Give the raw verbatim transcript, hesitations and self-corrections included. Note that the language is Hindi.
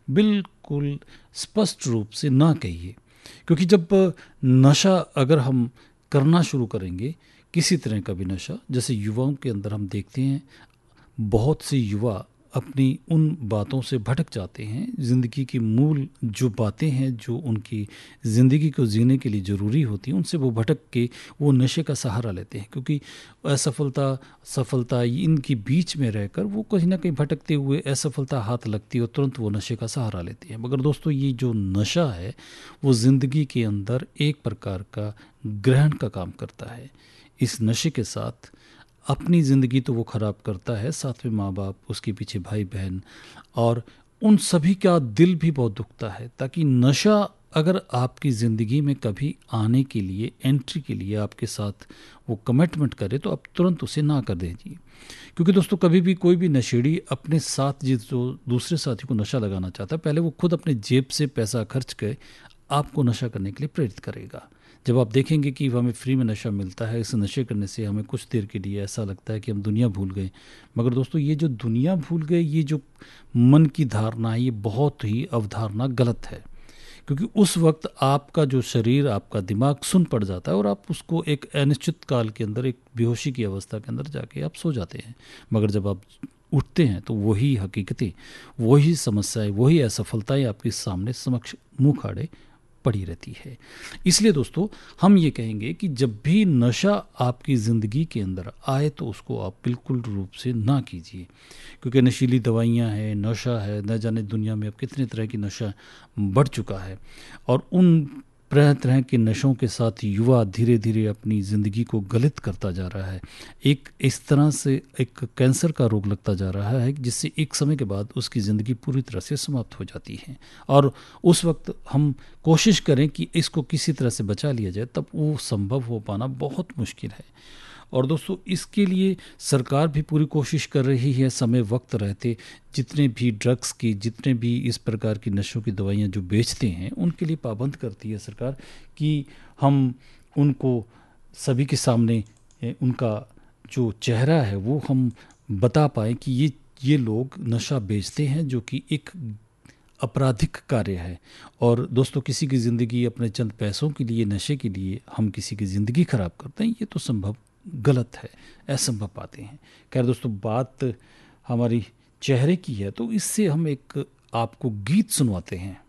बिल्कुल स्पष्ट रूप से ना कहिए। क्योंकि जब नशा अगर हम करना शुरू करेंगे, किसी तरह का भी नशा, जैसे युवाओं के अंदर हम देखते हैं बहुत से युवा अपनी उन बातों से भटक जाते हैं, ज़िंदगी की मूल जो बातें हैं जो उनकी ज़िंदगी को जीने के लिए ज़रूरी होती हैं, उनसे वो भटक के वो नशे का सहारा लेते हैं। क्योंकि असफलता सफलता इनके बीच में रहकर वो कहीं ना कहीं भटकते हुए असफलता हाथ लगती है और तुरंत वो नशे का सहारा लेते हैं। मगर दोस्तों, ये जो नशा है वो ज़िंदगी के अंदर एक प्रकार का ग्रहण का काम करता है। इस नशे के साथ अपनी ज़िंदगी तो वो ख़राब करता है, साथ में माँ बाप, उसके पीछे भाई बहन और उन सभी का दिल भी बहुत दुखता है। ताकि नशा अगर आपकी ज़िंदगी में कभी आने के लिए, एंट्री के लिए आपके साथ वो कमिटमेंट करे तो आप तुरंत उसे ना कर दीजिए। क्योंकि दोस्तों, कभी भी कोई भी नशेड़ी अपने साथ जिस जो दूसरे साथी को नशा लगाना चाहता है, पहले वो खुद अपने जेब से पैसा खर्च कर आपको नशा करने के लिए प्रेरित करेगा। जब आप देखेंगे कि हमें फ्री में नशा मिलता है, इस नशे करने से हमें कुछ देर के लिए ऐसा लगता है कि हम दुनिया भूल गए। मगर दोस्तों, ये जो दुनिया भूल गए, ये जो मन की धारणा है, ये बहुत ही अवधारणा गलत है। क्योंकि उस वक्त आपका जो शरीर, आपका दिमाग सुन पड़ जाता है और आप उसको एक अनिश्चित काल के अंदर, एक बेहोशी की अवस्था के अंदर जाके आप सो जाते हैं। मगर जब आप उठते हैं तो वही हकीकतें, वही समस्याएं, वही असफलताएं आपके सामने समक्ष मुंह खाड़े पड़ी रहती है। इसलिए दोस्तों, हम ये कहेंगे कि जब भी नशा आपकी ज़िंदगी के अंदर आए तो उसको आप बिल्कुल रूप से ना कीजिए। क्योंकि नशीली दवाइयाँ हैं, नशा है, न जाने दुनिया में अब कितने तरह की नशा बढ़ चुका है। और उन तरह तरह के नशों के साथ युवा धीरे धीरे अपनी ज़िंदगी को गलित करता जा रहा है। एक इस तरह से एक कैंसर का रोग लगता जा रहा है जिससे एक समय के बाद उसकी ज़िंदगी पूरी तरह से समाप्त हो जाती है। और उस वक्त हम कोशिश करें कि इसको किसी तरह से बचा लिया जाए, तब वो संभव हो पाना बहुत मुश्किल है। और दोस्तों, इसके लिए सरकार भी पूरी कोशिश कर रही है, समय वक्त रहते जितने भी ड्रग्स की, जितने भी इस प्रकार की नशों की दवाइयाँ जो बेचते हैं, उनके लिए पाबंद करती है सरकार कि हम उनको सभी के सामने ए, उनका जो चेहरा है वो हम बता पाएँ कि ये ये लोग नशा बेचते हैं, जो कि एक आपराधिक कार्य है। और दोस्तों, किसी की ज़िंदगी अपने चंद पैसों के लिए, नशे के लिए हम किसी की ज़िंदगी ख़राब करते हैं, ये तो संभव गलत है, असंभव बातें हैं। खैर दोस्तों, बात हमारी चेहरे की है तो इससे हम एक आपको गीत सुनवाते हैं।